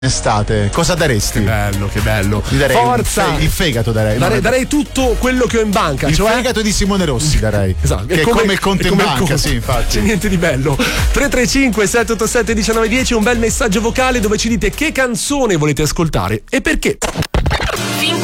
estate, cosa daresti? Che bello. Gli darei Forza. il fegato darei. Darei tutto quello che ho in banca. Il cioè... fegato di Simone Rossi darei. Esatto. Che è come il conto in banca, sì, infatti. C'è niente di bello. 335 787 1910, un bel messaggio vocale dove ci dite che canzone volete ascoltare e perché.